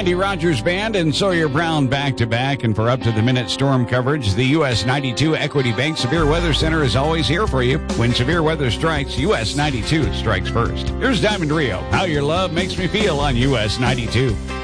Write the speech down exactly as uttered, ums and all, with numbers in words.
Candy Rogers Band and Sawyer Brown back-to-back. And for up-to-the-minute storm coverage, the U S ninety-two Equity Bank Severe Weather Center is always here for you. When severe weather strikes, U S ninety-two strikes first. Here's Diamond Rio, How Your Love Makes Me Feel on U S ninety-two.